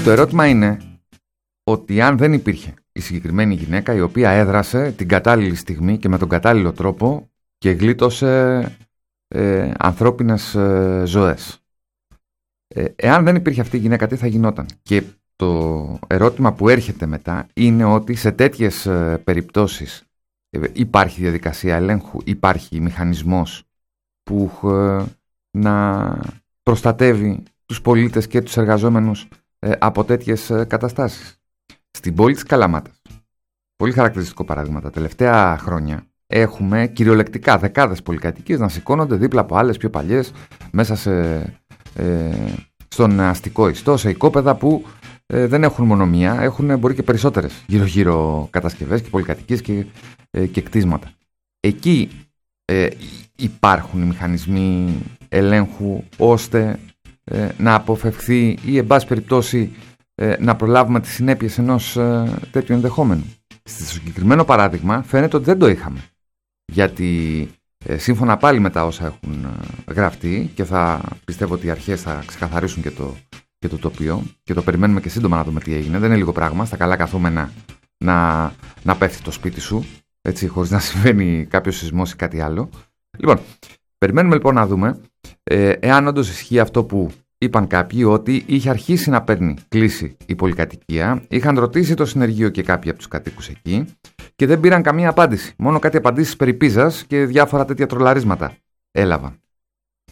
Το ερώτημα είναι ότι αν δεν υπήρχε η συγκεκριμένη γυναίκα η οποία έδρασε την κατάλληλη στιγμή και με τον κατάλληλο τρόπο και γλίτωσε ανθρώπινες ζωές. Εάν δεν υπήρχε αυτή η γυναίκα, τι θα γινόταν? Και το ερώτημα που έρχεται μετά είναι ότι σε τέτοιες περιπτώσεις υπάρχει διαδικασία ελέγχου, υπάρχει μηχανισμός που να προστατεύει τους πολίτες και τους εργαζόμενους από τέτοιες καταστάσεις. Στην πόλη της Καλαμάτας, πολύ χαρακτηριστικό παράδειγμα, τα τελευταία χρόνια έχουμε κυριολεκτικά δεκάδες πολυκατοικίες να σηκώνονται δίπλα από άλλες πιο παλιές μέσα στον αστικό ιστό, σε οικόπεδα που δεν έχουν μόνο μία, έχουν μπορεί και περισσότερες γύρω-γύρω κατασκευές και πολυκατοικίες και κτίσματα. Εκεί υπάρχουν οι μηχανισμοί ελέγχου ώστε να αποφευχθεί ή εν πάση περιπτώσει να προλάβουμε τις συνέπειες ενός τέτοιου ενδεχόμενου. Στο συγκεκριμένο παράδειγμα φαίνεται ότι δεν το είχαμε. Γιατί σύμφωνα πάλι με τα όσα έχουν γραφτεί, και θα πιστεύω ότι οι αρχές θα ξεκαθαρίσουν και το τοπίο και το περιμένουμε και σύντομα να δούμε τι έγινε. Δεν είναι λίγο πράγμα στα καλά καθόμενα να πέφτει το σπίτι σου, έτσι, χωρίς να συμβαίνει κάποιος σεισμός ή κάτι άλλο. Λοιπόν, περιμένουμε λοιπόν να δούμε εάν όντως ισχύει αυτό που είπαν κάποιοι, ότι είχε αρχίσει να παίρνει κλίση η πολυκατοικία, είχαν ρωτήσει το συνεργείο και κάποιοι από τους κατοίκους εκεί και δεν πήραν καμία απάντηση. Μόνο κάτι απαντήσεις περί πίζας και διάφορα τέτοια τρολαρίσματα έλαβαν.